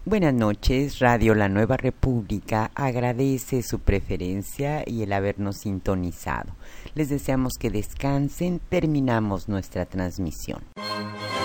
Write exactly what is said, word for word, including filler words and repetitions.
Buenas noches, Radio La Nueva República agradece su preferencia y el habernos sintonizado. Les deseamos que descansen, terminamos nuestra transmisión.